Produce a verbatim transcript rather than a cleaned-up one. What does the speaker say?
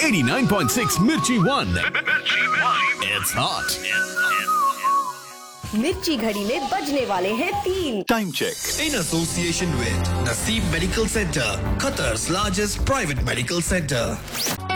eighty-nine point six Mirchi One. It's hot. मिर्ची घड़ी में बजने वाले हैं तीन. Time check. In association with Naseem Medical Center, Qatar's largest private medical center.